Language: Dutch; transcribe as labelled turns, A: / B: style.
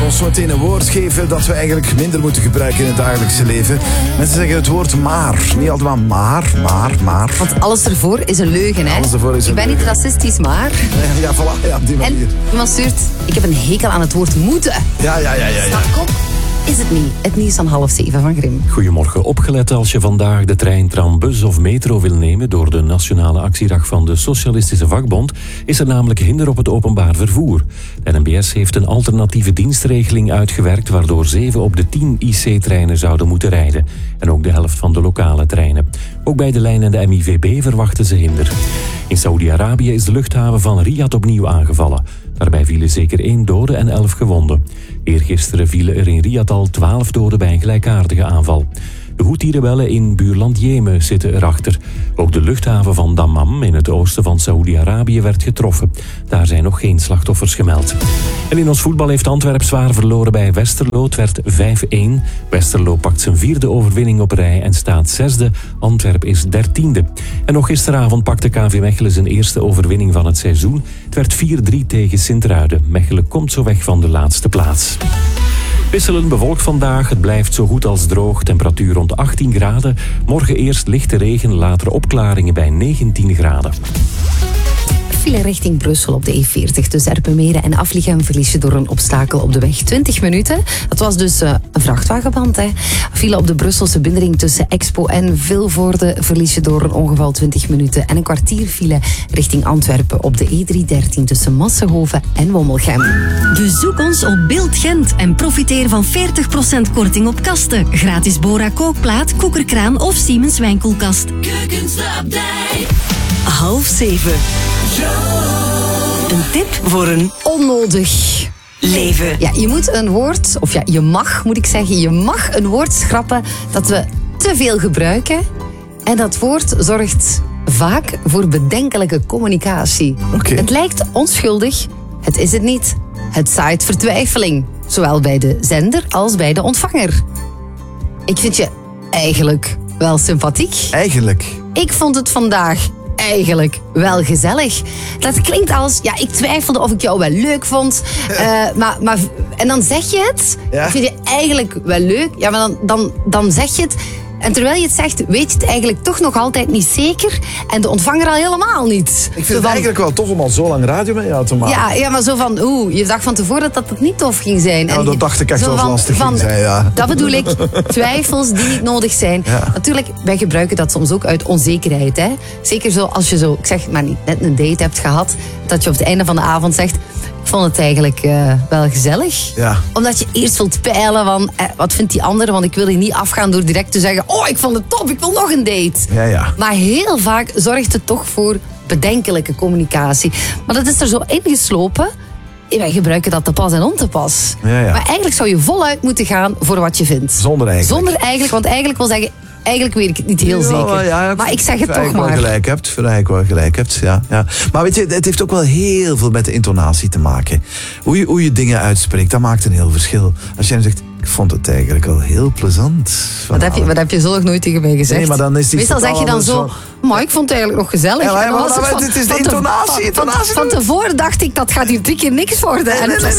A: ons zo meteen een woord geven dat we eigenlijk minder moeten gebruiken in het dagelijkse leven. Mensen zeggen het woord maar. Niet altijd maar.
B: Want alles ervoor is een leugen, hè?
A: Alles ervoor is een
B: Ik ben niet
A: leugen.
B: racistisch, maar...
A: Ja, voilà, ja, op die
B: En
A: manier.
B: iemand stuurt, ik heb een hekel aan het woord moeten.
A: Ja.
B: Stak op, is het niet. Het nieuws van 6:30 van Grim.
C: Goedemorgen. Opgelet als je vandaag de trein, tram, bus of metro wil nemen door de Nationale Actiedag van de Socialistische Vakbond, is er namelijk hinder op het openbaar vervoer. De NMBS heeft een alternatieve dienstregeling uitgewerkt waardoor 7 op de 10 IC-treinen zouden moeten rijden. En ook de helft van de lokale treinen. Ook bij de lijn en de MIVB verwachten ze hinder. In Saoedi-Arabië is de luchthaven van Riyadh opnieuw aangevallen. Daarbij vielen zeker 1 dode en 11 gewonden. Eergisteren vielen er in Riyadh al 12 doden bij een gelijkaardige aanval. De Houthi-rebellen in buurland Jemen zitten erachter. Ook de luchthaven van Dammam in het oosten van Saoedi-Arabië werd getroffen. Daar zijn nog geen slachtoffers gemeld. En in ons voetbal heeft Antwerp zwaar verloren bij Westerlo. Het werd 5-1. Westerlo pakt zijn 4e overwinning op rij en staat 6e. Antwerp is 13e. En nog gisteravond pakte KV Mechelen zijn eerste overwinning van het seizoen. Het werd 4-3 tegen Sint-Truiden. Mechelen komt zo weg van de laatste plaats. Wisselend bewolkt vandaag. Het blijft zo goed als droog. Temperatuur rond 18 graden. Morgen eerst lichte regen, later opklaringen bij 19 graden.
B: File richting Brussel op de E40 tussen Erpenmeren en Afligem verlies je door een obstakel op de weg 20 minuten. Dat was dus een vrachtwagenband. Hè. File op de Brusselse binnenring tussen Expo en Vilvoorde verlies je door een ongeval 20 minuten. En een kwartier file richting Antwerpen op de E313 tussen Massenhoven en Wommelgem.
D: Bezoek ons op Beeld Gent en profiteer van 40% korting op kasten. Gratis Bora kookplaat, koekerkraan of Siemens wijnkoelkast.
E: Keukens de Abdij.
D: 6:30. Een tip voor een
B: Onnodig
D: leven.
B: Ja, je moet een woord, of ja, je mag, moet ik zeggen, je mag een woord schrappen dat we te veel gebruiken. En dat woord zorgt vaak voor bedenkelijke communicatie.
A: Oké.
B: Het lijkt onschuldig, het is het niet. Het zaait vertwijfeling, zowel bij de zender als bij de ontvanger. Ik vind je eigenlijk wel sympathiek.
A: Eigenlijk.
B: Ik vond het vandaag eigenlijk wel gezellig. Dat klinkt als, ja, ik twijfelde of ik jou wel leuk vond. Maar en dan zeg je het.
A: Ja.
B: Ik vind je eigenlijk wel leuk. Ja, maar dan zeg je het. En terwijl je het zegt, weet je het eigenlijk toch nog altijd niet zeker. En de ontvanger al helemaal niet.
A: Ik vind het eigenlijk wel tof om al zo lang radio met jou te maken.
B: Ja, maar zo van, je dacht van tevoren dat het niet tof ging zijn.
A: Nou,
B: En
A: dat dacht ik echt
B: zo
A: wel
B: van-
A: lastig
B: van-
A: ging zijn, ja.
B: Dat bedoel ik, twijfels die niet nodig zijn.
A: Ja.
B: Natuurlijk, wij gebruiken dat soms ook uit onzekerheid. Hè? Zeker zo als je zo, ik zeg maar niet, net een date hebt gehad, dat je op het einde van de avond zegt, ik vond het eigenlijk wel gezellig.
A: Ja.
B: Omdat je eerst wilt peilen van, wat vindt die andere? Want ik wil hier niet afgaan door direct te zeggen, ik vond het top, ik wil nog een date.
A: Ja.
B: Maar heel vaak zorgt het toch voor bedenkelijke communicatie. Maar dat is er zo ingeslopen. Wij gebruiken dat te pas en on te pas.
A: Ja.
B: Maar eigenlijk zou je voluit moeten gaan voor wat je vindt.
A: Zonder eigenlijk.
B: Zonder eigenlijk, want eigenlijk wil zeggen, eigenlijk weet ik het niet heel zeker.
A: Ja,
B: maar ik zeg het toch maar.
A: Gelijk hebt, gelijk hebt, ja. Maar weet je, het heeft ook wel heel veel met de intonatie te maken. Hoe je dingen uitspreekt, dat maakt een heel verschil. Als jij zegt, ik vond het eigenlijk wel heel plezant.
B: Wat heb je zo nog nooit tegen mij gezegd?
A: Nee, maar dan is die
B: meestal zeg je dan zo, maar ik vond het eigenlijk nog gezellig.
A: Ja, maar
B: En dan was
A: het is de intonatie.
B: Van tevoren dacht ik, dat gaat hier 3 keer niks worden.
A: Nee.